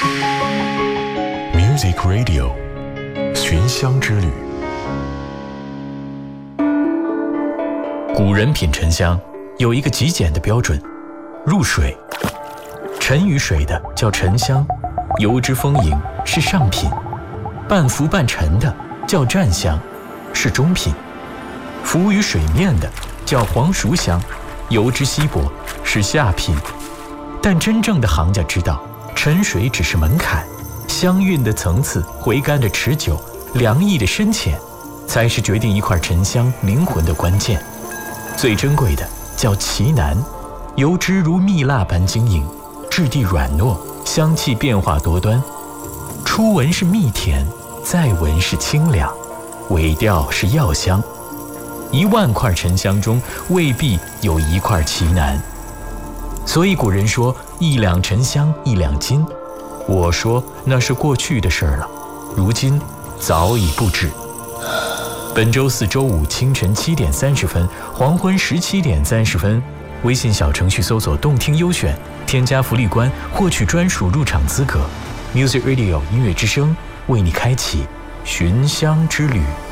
Music Radio 寻香之旅。 古人品沉香有一个极简的标准：入水。沉于水的叫沉香，油脂丰盈是上品；半浮半沉的叫蘸香，是中品；浮于水面的叫黄熟香，油脂稀薄是下品。但真正的行家知道，沉水只是门槛，香韵的层次、回甘的持久、凉意的深浅，才是决定一块沉香灵魂的关键。最珍贵的叫奇楠，油脂如蜜蜡般晶莹，质地软糯，香气变化多端。初闻是蜜甜，再闻是清凉，尾调是药香。10000块沉香中未必有一块奇楠。所以古人说1两沉香1两金，我说那是过去的事儿了，如今早已不止。本周4周5清晨7点30分，黄昏17点30分，微信小程序搜索动听优选，添加福利官获取专属入场资格。Music Radio 音乐之声为你开启寻香之旅。